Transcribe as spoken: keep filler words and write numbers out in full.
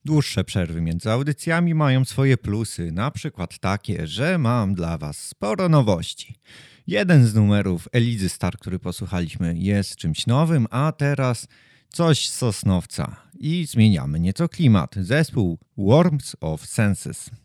Dłuższe przerwy między audycjami mają swoje plusy, na przykład takie, że mam dla Was sporo nowości. Jeden z numerów Elizy Star, który posłuchaliśmy, jest czymś nowym, a teraz coś z Sosnowca. I zmieniamy nieco klimat. Zespół Warmth of Senses.